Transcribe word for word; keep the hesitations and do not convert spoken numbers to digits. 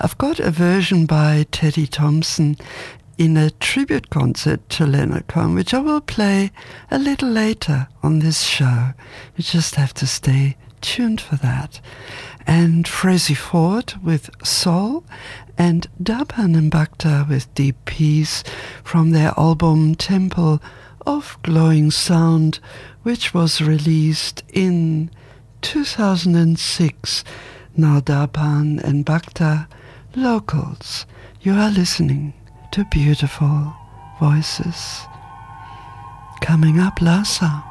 I've got a version by Teddy Thompson in a tribute concert to Leonard Cohen, which I will play a little later on this show. You just have to stay tuned for that. And Frazzy Ford with Soul, and Dabhan and Bakhtar with Deep Peace from their album Temple of Glowing Sound, which was released in two thousand six. Now Dabhan and Bakhtar, locals. You are listening to beautiful voices. Coming up, Lhasa.